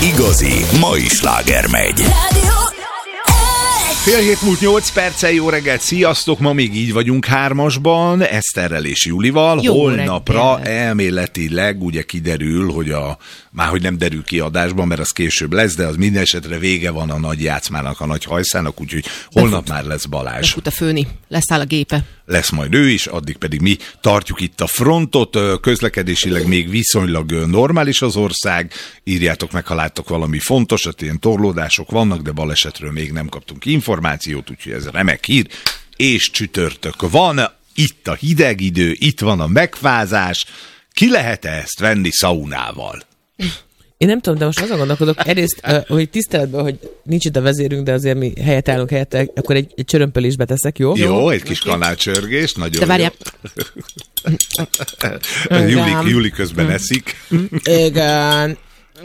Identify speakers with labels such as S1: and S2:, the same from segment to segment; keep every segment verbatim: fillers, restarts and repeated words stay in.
S1: igazi mai sláger megy. Fél hét múlt nyolc perccel, jó reggelt, sziasztok! Ma még így vagyunk hármasban, Eszterrel és Julival. Jó Holnapra reggel. Elméletileg ugye kiderül, hogy a, már hogy nem derül ki adásban, mert az később lesz, de az minden esetre vége van a nagy játszmának, a nagy hajszának, úgyhogy holnap Befut. Már lesz Balázs.
S2: Befut a főni, leszáll a gépe.
S1: Lesz majd ő is, addig pedig mi tartjuk itt a frontot, közlekedésileg még viszonylag normális az ország, írjátok meg, ha láttok valami fontosat, ilyen torlódások vannak, de balesetről még nem kaptunk információt, úgyhogy ez remek hír, és csütörtök van, itt a hideg idő, itt van a megfázás, ki lehet-e ezt venni szaunával?
S3: Én nem tudom, de most azon gondolkodok, egyrészt, uh, hogy tiszteletben, hogy nincs itt a vezérünk, de azért mi helyet állunk helyette, akkor egy, egy csörömpölésbe teszek, jó?
S1: Jó, egy kis kanálcsörgés, nagyon
S2: de várjál.
S1: jó. Júli, Júli közben eszik.
S3: Igen.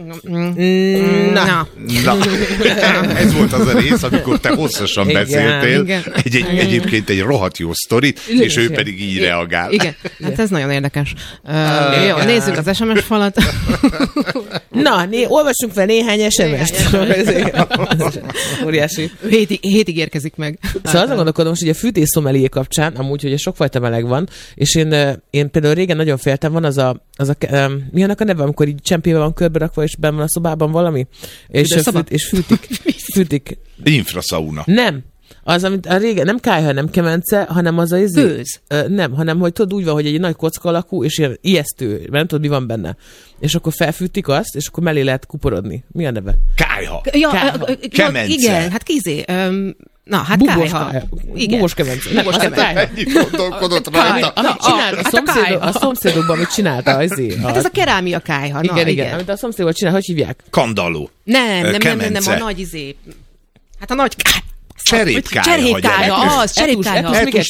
S2: Na.
S1: Na. Ez volt az a rész, amikor te hosszasan igen, beszéltél. Igen. Egy, egy, egyébként egy rohadt jó sztorit, igen, és ő igen. pedig így reagál.
S2: Igen, hát ez nagyon érdekes. Uh, jó, nézzük az es em es falat.
S3: Na, né, olvassunk fel néhány es em est. Óriási.
S2: Hétig, hétig érkezik meg.
S3: Szóval azon gondolkodom most, hogy a fűtés szomelié kapcsán, amúgy, hogy sokfajta meleg van, és én, én például régen nagyon féltem, van az a, az a um, mi annak a neve, amikor így csempébe van körbe rakva, és benn van a szobában valami, és, fűt, és fűtik. fűtik.
S1: Infraszauna.
S3: Nem. Az, amit a régen, nem kályha, nem kemence, hanem az a izé,
S2: Gőz.
S3: Uh, nem, hanem, hogy tudod, úgy van, hogy egy nagy kocka alakú, és ilyen ijesztő, mert nem tudod, mi van benne. És akkor felfűtik azt, és akkor mellé lehet kuporodni. Mi a neve?
S1: Kályha.
S2: Ja,
S1: kályha.
S2: Kemence. Igen, hát kizé. Um, na, hát
S3: Bugos
S2: kályha.
S3: kályha.
S2: Igen.
S3: Bugos kemence. Bugos
S1: kemence. Ennyit gondolkodott rajta.
S3: Amit csinált a, szomszédok, a szomszédokban, amit csinálta az izé.
S2: Hát ez a kerámia kályha.
S3: Igen, igen. Amit a szomszédokban csinál, hogy hívják?
S1: Kandalló.
S2: Nem, nem, nem, nem, nem, a nagy izé. Hát a nagy kályha.
S1: Cserépkályha.
S2: Cserépkályha, az, cserépkályha.
S1: Etus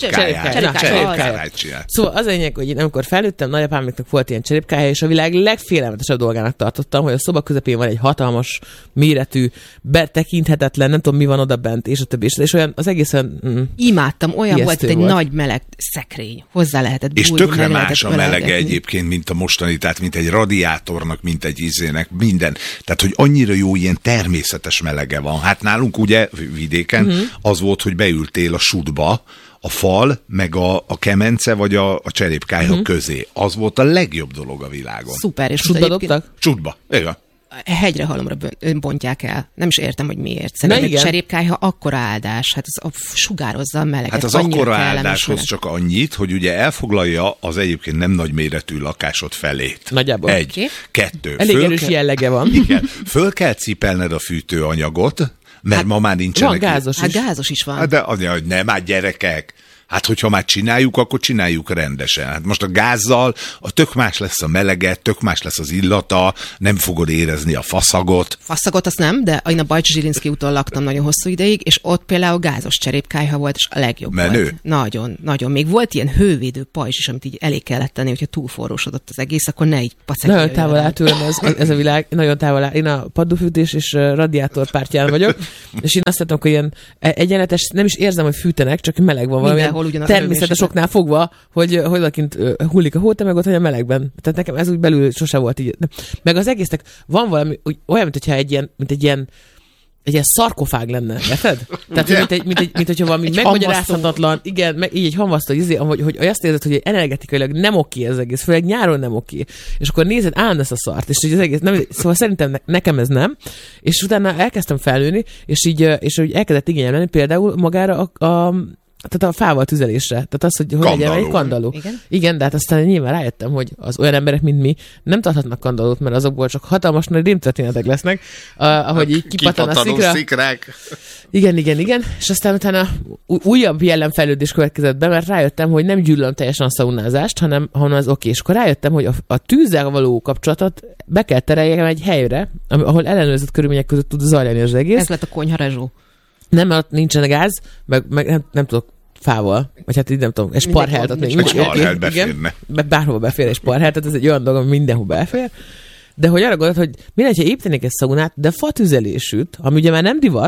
S1: cserépkályha.
S3: Szóval az a lényeg, hogy én amikor felnőttem, nagyapámnak volt ilyen cserépkályha, és a világ legfélelmetesebb dolgának tartottam, hogy a szoba közepén van egy hatalmas méretű, betekinthetetlen, nem tudom mi van oda bent, és a többi. És olyan az egészen mm,
S2: imádtam, olyan volt, hogy egy
S3: volt.
S2: Nagy meleg szekrény. Hozzá lehetett
S1: és bújni, tökre más a melege egyébként, mint a mostani, tehát mint egy radiátornak, mint egy izének, minden. Tehát, hogy annyira jó ilyen természetes melege van. Hát nálunk ugye vidék Uh-huh. az volt, hogy beültél a sudba, a fal, meg a, a kemence, vagy a, a cserépkályha uh-huh. közé. Az volt a legjobb dolog a világon.
S2: Szuper. És
S3: sudba dobtak?
S1: Sudba, igen.
S2: Hegyre halomra bontják el. Nem is értem, hogy miért. Szerintem egy cserépkályha akkora áldás. Hát az sugározza a meleget.
S1: Hát az akkora áldáshoz csak annyit, hogy ugye elfoglalja az egyébként nem nagy méretű lakásod felét.
S3: Nagyjából.
S1: Egy, okay. kettő.
S3: Elég erős kell, jellege van.
S1: Igen. Föl kell cipelned a fűtőanyagot, mert hát, ma már nincsenek.
S3: Van gázos
S2: hát
S3: is.
S2: Hát gázos is van.
S1: Hát de az, hogy nem, hát gyerekek. Hát, hogyha már csináljuk, akkor csináljuk rendesen. Hát most a gázzal a tök más lesz a melege, tök más lesz az illata, nem fogod érezni a faszagot.
S2: Faszagot azt nem, de én a Bajcsi Zsirinszky úton laktam nagyon hosszú ideig, és ott például gázos cserépkályha volt, és a legjobb
S1: Menő.
S2: volt. Nagyon, nagyon. Még volt ilyen hővédő pajzs is, amit így elég kellett tenni, hogyha túlforrósodott az egész, akkor ne így pacekja.
S3: Nagyon távol áll tőlem ez, ez a világ, nagyon távol áll. Én a paddufűtés és radiátor pártján vagyok, és én azt látom, hogy ilyen egyenletes, nem is érzem, hogy fűtenek, csak meleg van valami. Természetes oknál fogva, hogy hogy lakint hullik a hó, te meg ott, hogy a melegben. Tehát nekem ez úgy belül sose volt így. Meg az egésznek van valami, olyan, mint hogyha egy ilyen, mint egy ilyen, egy ilyen szarkofág lenne, érted? Tehát, mint, egy, mint, egy, mint hogyha valami megmagyarázhatatlan, igen, meg így egy hamvasztó, izé, hogy, hogy azt érzed, hogy energetikailag nem oké ez egész, főleg nyáron nem oké. És akkor nézed, állandóan ezt a szart, és az egész, nem, szóval szerintem ne, nekem ez nem. És utána elkezdtem felnőni, és így, és úgy elkezdett igényem lenni például magára a, a tehát a fával tüzelésre. Tehát az, hogy hogy legyen egy kandalló. Igen? Igen, de hát aztán nyilván rájöttem, hogy az olyan emberek, mint mi, nem tarthatnak kandallót, mert azokból csak hatalmas nagy rémtörténetek lesznek, uh, ahogy így kipattan a szikra.
S1: Szikrák.
S3: Igen, igen, igen. És aztán utána újabb jellemfejlődés következett be, mert rájöttem, hogy nem gyűlölöm teljesen a szaunázást, hanem, hanem az oké. És akkor rájöttem, hogy a, a tűzzel való kapcsolatot be kell tereljem egy helyre, ahol ellenőrzött körülmények között tud zajlani az egész.
S2: Ez lett a konyha rezsó.
S3: Nem, mert ott nincsen gáz, meg, meg nem, nem tudok fával, vagy hát így nem tudom, egy sparheltet még.
S1: Egy sparhelt beférne.
S3: Bárhova befér egy sparheltet, ez egy olyan dolog, ami mindenhol befér. De hogy arra gondolod, hogy mindegy, ha építenék egy szaunát, de fatüzelésűt, ami ugye már nem divat,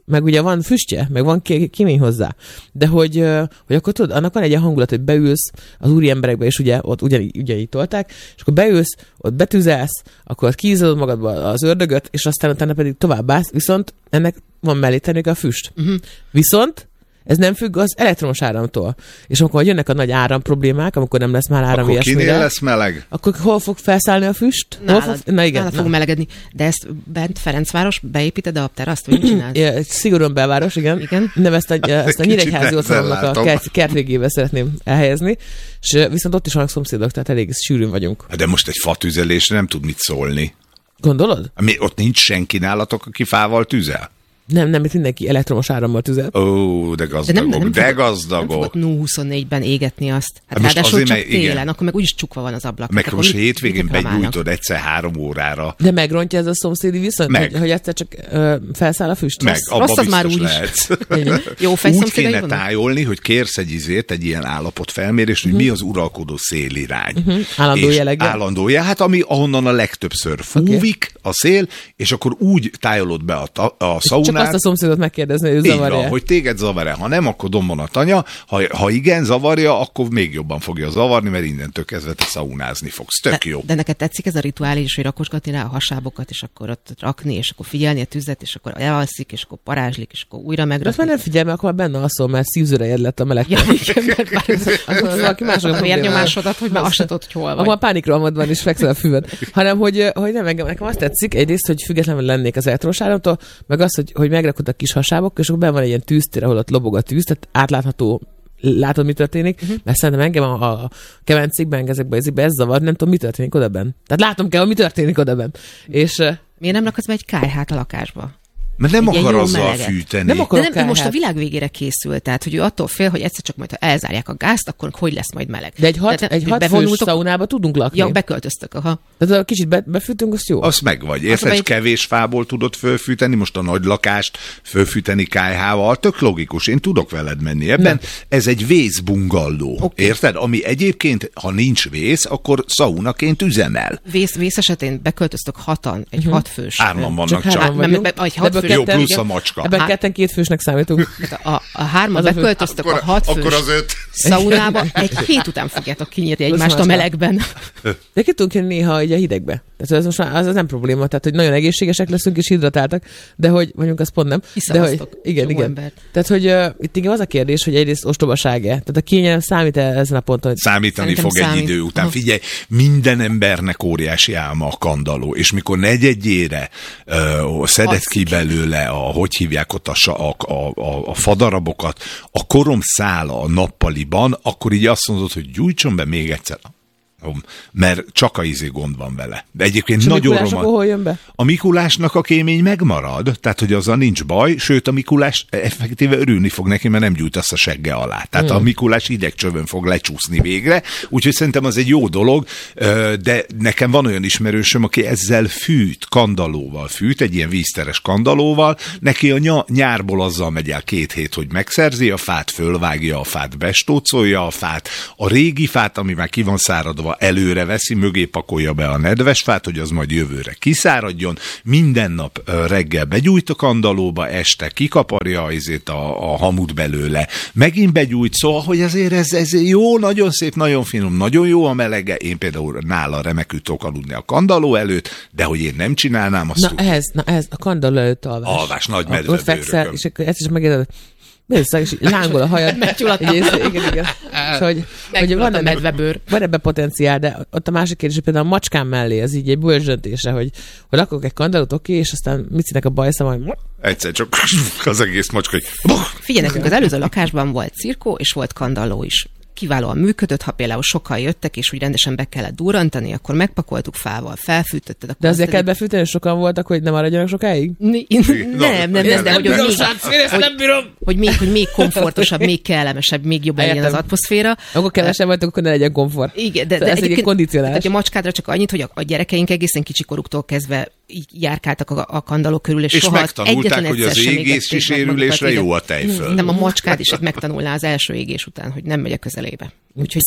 S3: meg ugye van füstje, meg van kémény hozzá. De hogy, hogy akkor tudod, annak van egy ilyen hangulat, hogy beülsz az úri emberekbe, és ugye ott ugyanígy, ugyanígy tolták, és akkor beülsz, ott betűzelsz, akkor ott kiízadod magadba az ördögöt, és aztán utána pedig továbbállsz, viszont ennek van mellé tenni a füst. Uh-huh. Viszont ez nem függ az elektromos áramtól. És amikor jönnek a nagy áram problémák, amikor nem lesz már áram
S1: akkor
S3: ilyesmire.
S1: Kinél lesz meleg?
S3: Akkor hol fog felszállni a füst?
S2: Nálad,
S3: hol fog... Na igen.
S2: Nálad fog melegedni. De ezt bent Ferencváros beépíted a teraszt, vagy mit csinálsz?
S3: Ja, szigorúan belváros, igen. igen. Nem ezt a, ezt a Nyíregyházi otthonnak a kert, kert végébe szeretném elhelyezni. És viszont ott is vannak szomszédok, tehát elég sűrűn vagyunk.
S1: De most egy fatüzelésre nem tud mit szólni.
S3: Gondolod?
S1: Mi, ott nincs senki nálatok, aki fával tüzel?
S3: Nem, nem, itt mindenki elektromos árammal tüzel.
S1: Ó, de gazdagok, de, nem, nem de gazdagok. Nem fogod
S2: nulla huszonnégyben égetni azt. Hát ráadásul csak télen, igen. Akkor meg úgyis csukva van az ablak.
S1: Meg most hétvégén begyújtod egyszer három órára.
S3: De megrontja ez a szomszédi viszont, meg. Hogy, hogy egyszer csak ö, felszáll a füst?
S1: Meg,
S2: rossz, rossz az már úgy Jó
S1: úgy kéne tájolni, hogy kérsz egy izét, egy ilyen állapotfelmérést, hogy uh-huh. mi az uralkodó szélirány.
S3: Uh-huh. Állandó jelleggel.
S1: Állandója, hát ami ahonnan a legtöbbször fúvik okay. a szél, és akkor úgy tájolod be a, ta, a szaunát.
S3: Azt a szomszédot megkérdezni, hogy ő zavarja.
S1: Így van, hogy téged zavar-e. Ha nem, akkor dombon a tanya. Ha, ha igen, zavarja, akkor még jobban fogja zavarni, mert innentől kezdve te szaunázni fogsz. Tök
S2: de,
S1: jó.
S2: De neked tetszik ez a rituális, hogy rakosgatni rá a hasábokat, és akkor ott rakni, és akkor figyelni a tüzet, és akkor elalszik, és akkor parázslik, és akkor újra megrakni.
S3: Azt már nem figyelj, mert akkor benne alszol, mert szívzörejed lett a meleg. Ja,
S2: a vérnyomásodat, hogy már azt se tudod, hogy hol vagy.
S3: Akkor a pánikrohamodban is fekszel a füved. Hanem, hogy, hogy nem, engem, nekem azt tetszik, egyrészt, hogy függetlenül lennék az elektromos áramtól, meg az, hogy, hogy megrakod a kis hasábok, és akkor benne van egy ilyen tűztér, ahol ott lobog a tűz, tehát átlátható, látod, mi történik, uh-huh. mert szerintem engem a, a kemencékben, ezekben ez zavar, nem tudom, mi történik odaben. Tehát látom kell, hogy mi történik odaben. És
S2: miért nem raksz be egy kályhát a lakásba?
S1: Mert nem akar azzal fűteni.
S2: Nem akar de nem, most a világ végére készül, tehát hogy ő attól fél, hogy egyszer csak majd, ha elzárják a gázt, akkor hogy lesz majd meleg.
S3: De egy hat, tehát, egy hat fős szaunába tudunk lakni.
S2: Ja, beköltöztök, aha.
S3: Tehát ha kicsit be, befűtünk, az jó.
S1: Az meg vagy. Érted, egy... kevés fából tudod fölfűteni, most a nagy lakást fölfűteni kályhával, tök logikus, én tudok veled menni ebben. Nem. Ez egy vészbungalló, okay. Érted? Ami egyébként, ha nincs vész, akkor szaunaként üzemel.
S2: Vész, vész esetén beköltöztök hatan, egy uh-huh. hatfős.
S1: Hárman vannak csak.
S2: csak.
S1: Jó, plusz a macska.
S3: Ebben ketten két fősnek számítunk.
S2: A, a hárman beköltöztök a hat fős
S1: akkor az öt.
S2: szaunába, egy hét után fogjátok kinyírni egymást a melegben.
S3: De ki tudunk jönni néha így a hidegbe. Tehát ez most már az, az nem probléma, tehát hogy nagyon egészségesek leszünk és hidratáltak, de hogy mondjuk az pont nem. De hogy, igen, igen. Embert. Tehát, hogy uh, itt igen az a kérdés, hogy egyrészt ostobaság-e. Tehát a kényelem számít-e ezen a ponton? Hogy
S1: számítani fog számít. Egy idő után. Aha. Figyelj, minden embernek óriási álma a kandalló, és mikor negyedjére uh, szedett ki belőle a, hogy hívják ott a, a, a, a fadarabokat, a korom szála a nappaliban, akkor így azt mondod, hogy gyújtson be még egyszer. Mert csak a izé gond van vele. De egyébként nagyon romantikus. A Mikulásnak a kémény megmarad, tehát hogy azzal nincs baj, sőt a Mikulás effektíve örülni fog neki, mert nem gyújtasz a segge alá. Tehát hmm. a Mikulás idegcsövön fog lecsúszni végre, úgyhogy szerintem az egy jó dolog, de nekem van olyan ismerősöm, aki ezzel fűt, kandallóval fűt, egy ilyen vízteres kandallóval, neki a nyárból azzal megy el két hét, hogy megszerzi a fát, fölvágja a fát, bestócolja a fát, a régi fát, ami már ki van száradva, előre veszi, mögé pakolja be a nedves fát, hogy az majd jövőre kiszáradjon. Minden nap reggel begyújt a kandallóba, este kikaparja azért a, a hamut belőle. Megint begyújt, szóval, hogy azért ez, ez jó, nagyon szép, nagyon finom, nagyon jó a melege. Én például nála remekül tudok aludni a kandalló előtt, de hogy én nem csinálnám, azt
S3: Na tud. ez, na ez, a kandalló előtt alvás.
S1: Alvás, nagy medvebőrökön.
S3: És akkor ezt is megérdezed. Nézzük, és lángol a hajad.
S2: Meggyulladtam.
S3: Igen, igen. És hogy, hogy van, a medvebőr. Van ebbe potenciál, de ott a másik kérdés, például a macskám mellé, ez így egy bölcs döntése, hogy, hogy lakok egy kandallót, oké, és aztán mit színek a bajszam, hogy...
S1: Egyszer csak az egész macska, hogy...
S2: Figyelj, nekünk az előző lakásban volt cirkó, és volt kandalló is. Kiválóan működött, ha például sokan jöttek, és úgy rendesen be kellett durrantani, akkor megpakoltuk fával, felfűtötted.
S3: De azért kellett befűteni, sokan voltak, hogy nem maradjanak sokáig?
S2: Nem, nem, nem, nem, de hogy,
S3: bírom,
S2: még,
S3: srác, hogy, nem bírom.
S2: Hogy, még, hogy még komfortosabb, még kellemesebb, még jobb legyen az atmoszféra.
S3: Akkor kevesen vagytok, akkor ne legyen komfort.
S2: Igen, de,
S3: de ez egy kondicionálás.
S2: Tehát a macskádra csak annyit, hogy a, a gyerekeink egészen kicsikoruktól kezdve így járkáltak a, a kandalló körül, és, és soha
S1: megtanulták, hogy az égési sérülésre jó a tejföl.
S2: Nem, a macskád is megtanulná az első égés után, hogy nem megy a közelébe. Úgyhogy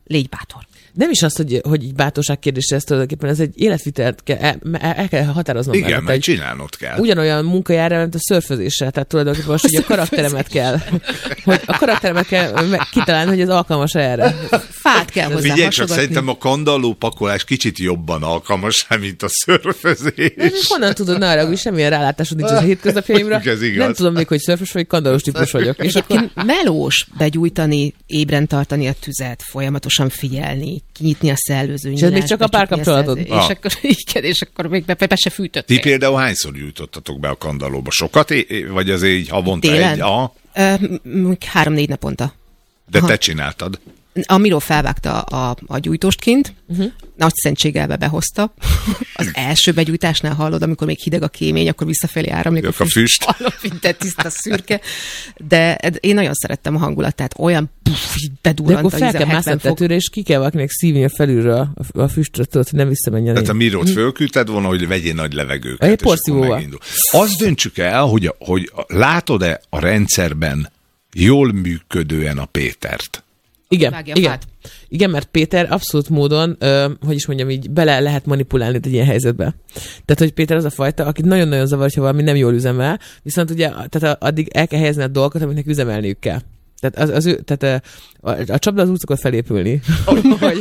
S2: Légy bátor.
S3: Nem is az, hogy, hogy így bátorság kérdése, ez tulajdonképpen ez egy életvitelt kell, el, el kell határoznom.
S1: Igen,
S3: meg
S1: csinálnod kell.
S3: Ugyanolyan munkajára, mint a szörfözéssel, tehát tulajdonképpen most, hogy a karakteremet kell, hogy a karakteremet kell kitalálni, hogy ez alkalmas erre.
S2: Fát kell hozzá
S1: Figyelj csak, szerintem a kandalló pakolás kicsit jobban alkalmas, mint a szörfözés.
S3: De honnan tudod, ne arra, hogy semmilyen rálátásod nincs a hétköznapjaimra. Nem tudom még, hogy szörfös vagy kandallós típus vagyok. És
S2: akkor melós begyújtani, ébren tartani a tüzet, folyamatosan figyelni, kinyitni a szellőző nyilást.
S3: És ez még csak a párkapcsolatod.
S2: És, ah. akkor, igen, és akkor még be, be se fűtöttél.
S1: Ti például hányszor gyújtottatok be a kandallóba? Sokat? Vagy azért így havonta
S2: Télen?
S1: egy? A?
S2: Három-négy naponta.
S1: De
S2: Aha.
S1: te csináltad?
S2: A Miró felvágta a, a gyújtóst kint, uh-huh. nagy szentségelbe behozta. Az első begyújtásnál hallod, amikor még hideg a kémény, akkor visszafelé áramlik
S1: a, a füst.
S2: Hallom, minden tiszta szürke. De én nagyon szerettem a hangulatát, olyan puff, bedurrant a
S3: víz. De akkor fel kell mászni a tetőre, és ki kell valakinek szívni a felülről a, a füstöt, hogy nem visszamenjen.
S1: Tehát a Mirót fölküldted volna, hogy vegyél nagy levegőket.
S3: Egy porszívóval.
S1: Azt döntsük el, hogy, hogy látod-e a rendszerben jól működően a Pétert?
S3: Igen, igen. igen, mert Péter abszolút módon, ö, hogy is mondjam, így bele lehet manipulálni egy ilyen helyzetbe. Tehát, hogy Péter az a fajta, akit nagyon-nagyon zavar, hogyha valami nem jól üzemel, viszont ugye tehát addig el kell helyezni a dolgokat, amiknek üzemelniük kell. Tehát, az, az ő, tehát a, a, a csapda az úgy szokott felépülni, hogy, hogy,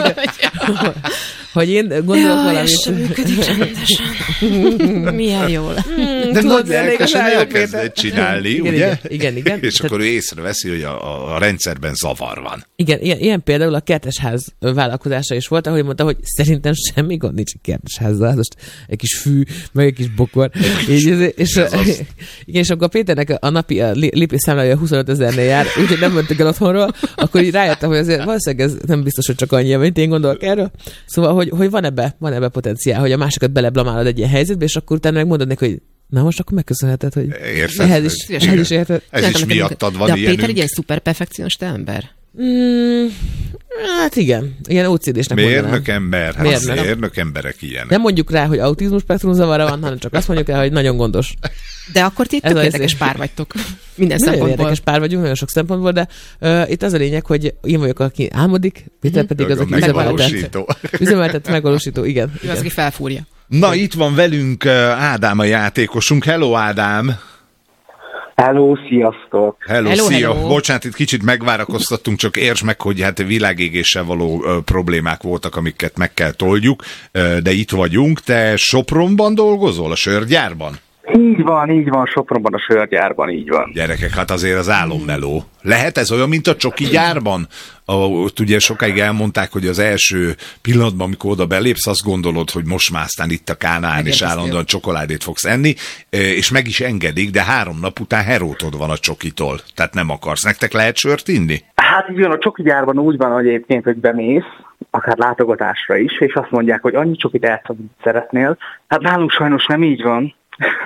S3: hogy én gondolok
S2: Jaj,
S3: valamit.
S2: ez sem működik rendesen. Milyen jól.
S1: De nagy lelkesen elkezded csinálni,
S3: igen,
S1: ugye?
S3: Igen, igen. igen.
S1: És tehát, akkor ő észreveszi, hogy a, a, a rendszerben zavar van.
S3: Igen, ilyen, ilyen például a kertesház vállalkozása is volt, ahogy mondta, hogy szerintem semmi gond nincs a kertesházzal. Most egy kis fű, meg egy kis bokor. És, és, és, igen, és akkor a Péternek a napi a lépésszámlája huszonöt ezernél jár, úgyhogy nem mentek el otthonról, akkor így rájöttem, hogy azért valószínűleg ez nem biztos, hogy csak annyi, mint én gondolok erről. Szóval, hogy, hogy van ebbe, van ebbe potenciál, hogy a másikat beleblamálod egy ilyen helyzetbe, és akkor utána megmondod neki, hogy na most akkor megköszönheted, hogy
S1: érted,
S3: ehhez is, ehhez is érted.
S1: Ez is miattad van
S2: ilyenünk. De a
S1: ilyenünk.
S2: Péter egy ilyen szuper perfekcionista ember?
S3: Mm, hát igen, ilyen ó cé dés-nek mondanám.
S1: Mérnök ember, hát mérnök. mérnök emberek ilyenek.
S3: Nem mondjuk rá, hogy autizmus spektrum zavara van, hanem csak azt mondjuk el, hogy nagyon gondos.
S2: De akkor ti tökéletes pár vagytok. Minden
S3: nagyon
S2: szempontból.
S3: Érdekes pár vagyunk, nagyon sok szempontból, de uh, itt az a lényeg, hogy én vagyok, aki álmodik, Péter pedig az, aki
S1: megvalósító.
S3: Üzemeltet, megvalósító, igen.
S2: Ő az, aki felfúrja.
S1: Na, itt van velünk Ádám a játékosunk. Hello, Ádám!
S4: Hello, sziasztok!
S1: Hello,
S2: hello
S1: szia!
S2: Hello.
S1: Bocsánat, itt kicsit megvárakoztattunk, csak értsd meg, hogy hát világégéssel való ö, problémák voltak, amiket meg kell toldjuk, ö, de itt vagyunk. Te Sopronban dolgozol, a sörgyárban?
S4: Így van, így van, Sopronban, a sörgyárban, így van.
S1: Gyerekek, hát azért az álommeló. Lehet ez olyan, mint a csoki gyárban? Ahol ugye sokáig elmondták, hogy az első pillanatban, amikor oda belépsz, azt gondolod, hogy most már aztán itt a Kánaán, és állandóan csokoládét fogsz enni, és meg is engedik, de három nap után herótod van a csokitól. Tehát nem akarsz. Nektek lehet sört inni?
S4: Hát így van, a csoki gyárban úgy van egyébként, hogy bemész, akár látogatásra is, és azt mondják, hogy annyi csokit el szeretnél. Hát nálunk sajnos nem így van.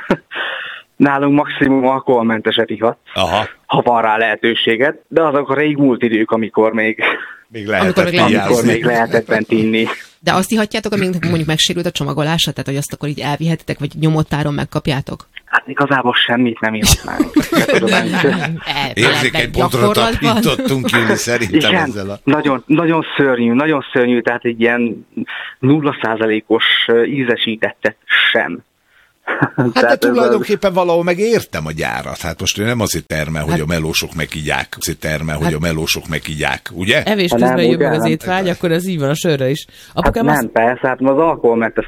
S4: Nálunk maximum alkoholmenteset ihatsz,
S1: Aha.
S4: ha van rá lehetőséged, de azok a rég múlt idők, amikor még,
S1: még lehetett,
S2: amikor még,
S4: amikor még lehetett bent inni.
S2: De azt ihatjátok, amíg mondjuk megsérült a csomagolása, tehát hogy azt akkor így elvihetitek, vagy nyomottáron megkapjátok?
S4: Hát igazából semmit nem ihatnánk.
S1: Érzékeny pontra tapintottunk jönni szerintem
S4: igen,
S1: ezzel a...
S4: Nagyon, nagyon szörnyű, nagyon szörnyű, tehát egy ilyen nulla százalékos ízesítettet sem.
S1: Hát de tulajdonképpen valahol meg értem a gyárat. Hát most ő nem azért termel, hogy hát... a melósok megígyák, azért termel, hát... hogy a melósok megígyák, ugye?
S3: Evés közben jön meg az étvágy, akkor ez így van a sörre is.
S4: Hát nem, azt... persze, hát az alkoholmentes